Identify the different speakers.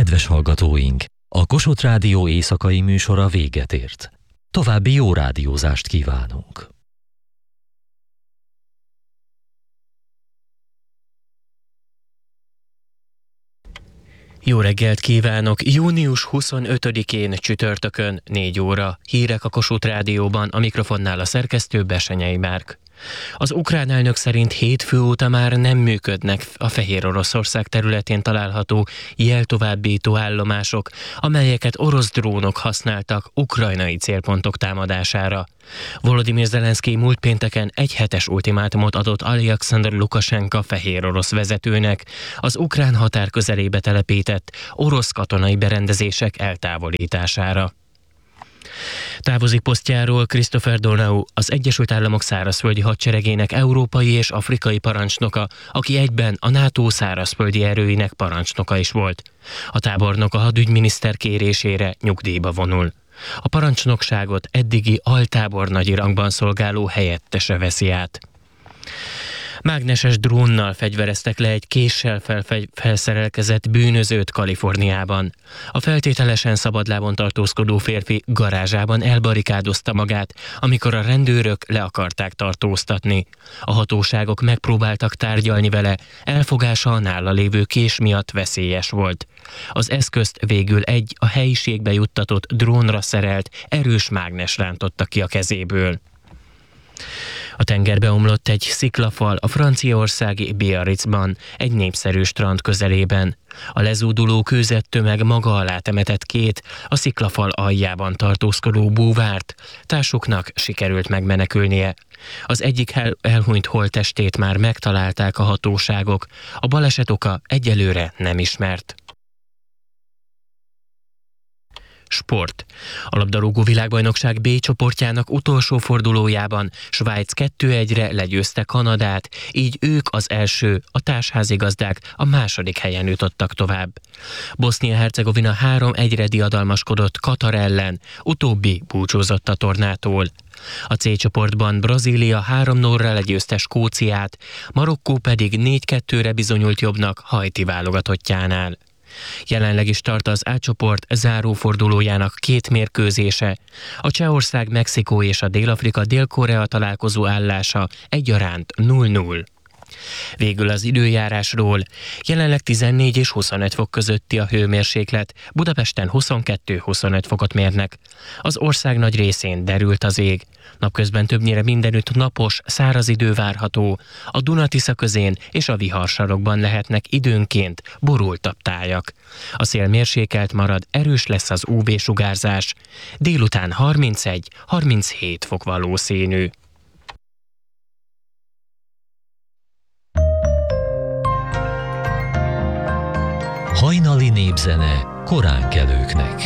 Speaker 1: Kedves hallgatóink! A Kossuth Rádió éjszakai műsora véget ért. További jó rádiózást kívánunk!
Speaker 2: Jó reggelt kívánok! Június 25-én csütörtökön 4 óra. Hírek a Kossuth Rádióban, a mikrofonnál a szerkesztő Besenyei Márk. Az ukrán elnök szerint hétfő óta már nem működnek a Fehéroroszország területén található jeltovábbító állomások, amelyeket orosz drónok használtak ukrajnai célpontok támadására. Volodymyr Zelenszkij múlt pénteken egyhetes ultimátumot adott Aljakszandr Lukasenka fehérorosz vezetőnek az ukrán határ közelébe telepített orosz katonai berendezések eltávolítására. Távozik posztjáról Christopher Donau, az Egyesült Államok szárazföldi hadseregének európai és afrikai parancsnoka, aki egyben a NATO szárazföldi erőinek parancsnoka is volt. A tábornok a hadügyminiszter kérésére nyugdíjba vonul. A parancsnokságot eddigi altábornagyi rangban szolgáló helyettese veszi át. Mágneses drónnal fegyvereztek le egy késsel felszerelkezett bűnözőt Kaliforniában. A feltételesen szabadlábon tartózkodó férfi garázsában elbarikádozta magát, amikor a rendőrök le akarták tartóztatni. A hatóságok megpróbáltak tárgyalni vele, elfogása a nála lévő kés miatt veszélyes volt. Az eszközt végül egy a helyiségbe juttatott drónra szerelt erős mágnes rántotta ki a kezéből. A tengerbe omlott egy sziklafal a franciaországi Biarritzban, egy népszerű strand közelében. A lezúduló kőzettömeg maga alá temetett két a sziklafal aljában tartózkodó búvárt. Társuknak sikerült megmenekülnie. Az egyik elhunyt holttestét már megtalálták a hatóságok. A baleset oka egyelőre nem ismert. Sport. A labdarúgó világbajnokság B csoportjának utolsó fordulójában Svájc 2-1-re legyőzte Kanadát, így ők az első, a társházigazdák a második helyen jutottak tovább. Bosznia-Hercegovina 3-1-re diadalmaskodott Katar ellen, utóbbi búcsúzott a tornától. A C csoportban Brazília 3-0-ra legyőzte Skóciát, Marokkó pedig 4-2-re bizonyult jobbnak Haiti válogatottjánál. Jelenleg is tart az A csoport zárófordulójának 2 mérkőzése. A Csehország, Mexikó és a Dél-Afrika Dél-Korea találkozó állása egyaránt 0-0. Végül az időjárásról. Jelenleg 14 és 21 fok közötti a hőmérséklet, Budapesten 22-25 fokot mérnek. Az ország nagy részén derült az ég. Napközben többnyire mindenütt napos, száraz idő várható. A Duna-Tisza közén és a viharsarokban lehetnek időnként borultabb tájak. A szél mérsékelt marad, erős lesz az UV-sugárzás. Délután 31-37 fok valószínű.
Speaker 1: Hajnali népzene koránkelőknek.